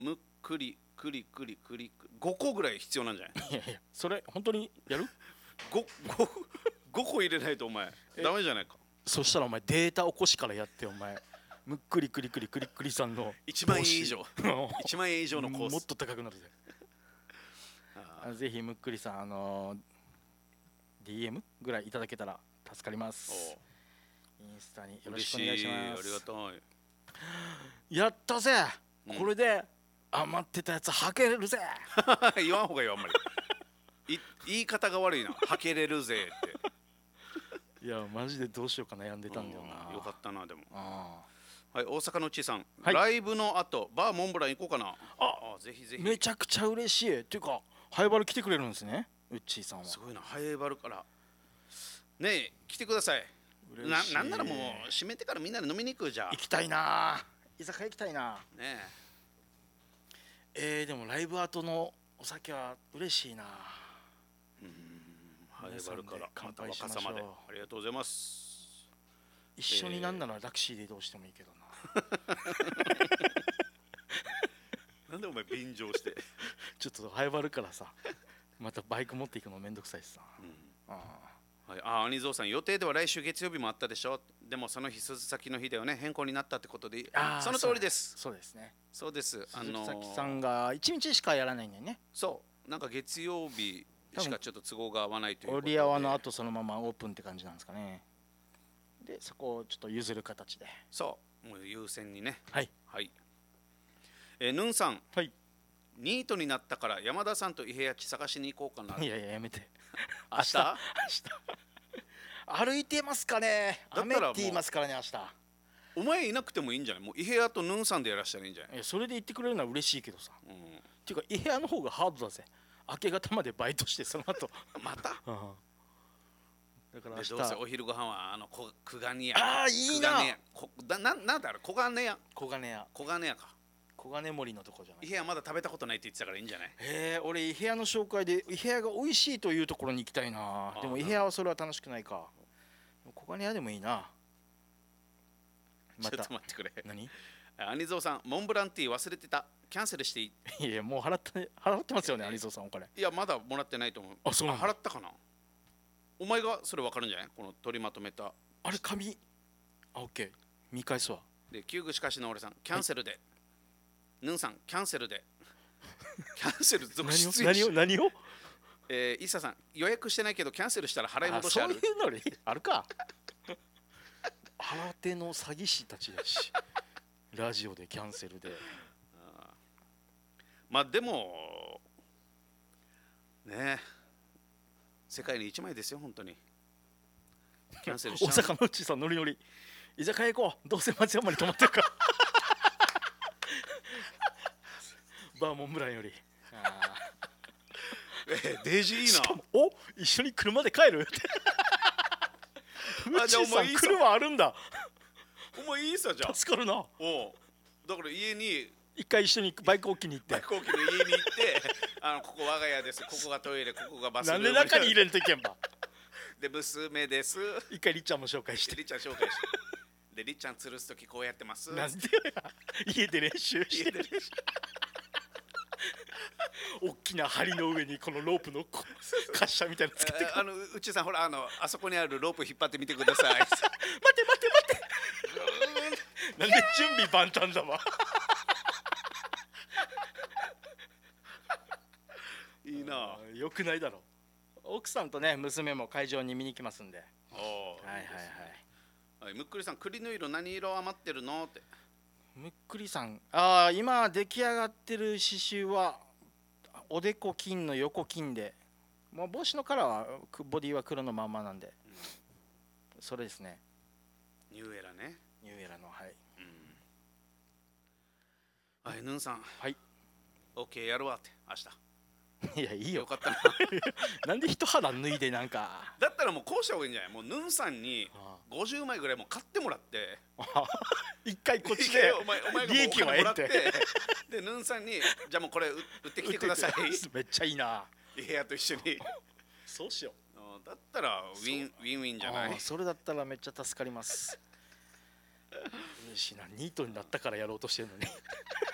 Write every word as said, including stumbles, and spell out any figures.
むっくりくりくりくりごこぐらい必要なんじゃない？ いやいやそれ本当にやる？ ご, ご, ごこ入れないとお前ダメじゃないか。 そしたらお前データ起こしからやってお前むっくりくりくりくりくりさんのいちまんえん以上いちまんえん以上のコースもっと高くなるぜ。あぜひむっくりさんあのー、ディーエム ぐらいいただけたら助かります。インスタによろしくお願いします。 ありがとう。 やったぜ、 うん、 これで余ってたやつはけれるぜ言わんほうがいいよあんまりい言い方が悪いな、はけれるぜっていやマジでどうしようか悩んでたんだよな。 よかったな。でもあはい、大阪のちさん、 はい、 ライブの後バーモンブラン行こうかな。 ああぜひぜひ。 めちゃくちゃ嬉しいっていうかハイバル来てくれるんですね、ウッチーさんは。 すごいな、ハイバルからねえ来てください。な, なんならもう閉めてからみんなで飲みに行くじゃん。 行きたいな、居酒屋行きたいな。 ねえー、でもライブ後のお酒は嬉しいな。 うん、ハイバルからまた若さまでありがとうございます。 一緒になんならラクシーで移動してもいいけどな、 えー、なんでお前便乗してちょっとハイバルからさまたバイク持っていくのめんどくさいしさ、うん、あはい、あ、アニゾウさん、予定では来週月曜日もあったでしょ。でもその日、鈴先の日だよね、変更になったってことで、その通りです。 そうですね。 そうです。 あのー、鈴木さんがいちにちしかやらないんだよね。 そう、なんか月曜日しかちょっと都合が合わないということで。 折り合わの後そのままオープンって感じなんですかね。で、そこをちょっと譲る形で。 そう、もう優先にね。 はい。 はい。えー、ヌンさん。 はい。 ニートになったから山田さんと伊平屋探しに行こうかな。 いやいややめて。 明日？明日。歩いてますかね。雨って言いますからね明日。 お前いなくてもいいんじゃない？もう伊平屋とヌンさんでやらしたらいいんじゃない？ いやそれで言ってくれるのは嬉しいけどさ。 うん、 っていうか伊平屋の方がハードだぜ。明け方までバイトしてその後また。 うん、だから明日どうせお昼ご飯はあのこくがね屋。 ああいいな。 こだななんだあれ黄金屋。 黄金屋。 黄金屋か。 黄金森のとこじゃない。 伊平屋まだ食べたことないって言ってたからいいんじゃない？ へえ、俺伊平屋の紹介で伊平屋が美味しいというところに行きたいな。でも伊平屋はそれは楽しくないか。黄金屋でもいいな。 またちょっと待ってくれ。 何？ アニゾウさん、モンブランティー忘れてた。キャンセルしていい？ いやもう払って払ってますよね、アニゾウさんお金。 いやまだもらってないと思う。 あ、そうなんだ。 払ったかな。お前がそれ分かるんじゃない？この取りまとめたあれ紙。あ、オッケー見返すわ。 で、旧具しかしの俺さんキャンセルで、はい、ヌンさんキャンセルでキャンセル続出。 何を何を何をえー、イッサさん予約してないけどキャンセルしたら払い戻しある。 そういうのにあるか。新手の詐欺師たちだしラジオでキャンセルで。 あ、まあでもね、世界に一枚ですよ本当に。キャンセルしちゃう。 大阪のうちさんノリノリ居酒屋行こう、どうせ松山に泊まってるからバーモンブランより。あえー、デイジーいいな。 しかもお一緒に車で帰るってうちさん車あるんだ。 お前いいさじゃん。 助かるな。 おだから家に一回一緒にバイク置きに行って、 バイク置きの家に行ってあのここ我が家です、ここがトイレ、ここがバスルーム。 なんで中に入れんといけんば。 で娘です。 一回りっちゃんも紹介して。 りっちゃん紹介して。でりっちゃん吊るす時こうやってます。 なんで家で練習して。大きな梁の上にこのロープの滑車みたいなのつけて、 あのうちさんほらあのあそこにあるロープ引っ張ってみてください。待って待って待ってなんで準備万端だわ。 いいな。 よくないだろ。奥さんとね娘も会場に見に来ますんで。 おはいはいはい。むっくりさん、栗の色何色余ってるのって。 むっくりさん、ああ今出来上がってる刺繍はおでこ金の横金で、もう帽子のカラーはボディは黒のまんまなんで、うん、それですね。 ニューエラね。 ニューエラのはい。 うん、はい、ヌンさん。 はい。 オッケーやるわって明日。 いやいいよ。 よかったな。 なんで一肌脱いでなんか。 だったらもうこうした方がいいんじゃない？もうヌンさんにごじゅうまいぐらいもう買ってもらって。 一回こっちで利益は得て。 でヌンさんにじゃあもうこれ売ってきてください。 めっちゃいいな。 部屋と一緒に。 そうしよう。だったらウィンウィンウィンじゃない？ それだったらめっちゃ助かります。嬉しいな。ニートになったからやろうとしてるのに。